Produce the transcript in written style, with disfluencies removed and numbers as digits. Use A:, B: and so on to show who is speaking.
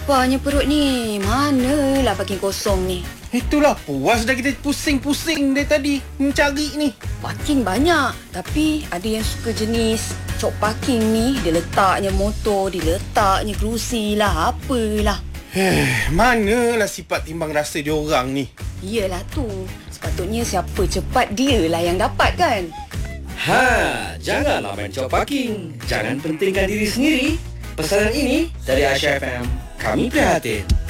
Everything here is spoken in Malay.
A: Laparnya perut ni. Manalah parking kosong ni.
B: Itulah puas dah kita pusing-pusing dari tadi mencari ni.
A: Parking banyak. Tapi ada yang suka jenis cok parking ni. Dia letaknya motor, dia letaknya kerusi lah, apalah.
B: Manalah sifat timbang rasa dia orang ni.
A: Iyalah tu. Sepatutnya siapa cepat dia lah yang dapat kan.
C: Janganlah main cop parking. Jangan pentingkan diri sendiri. Pesanan ini dari Aisyah FM. Kami prihatin.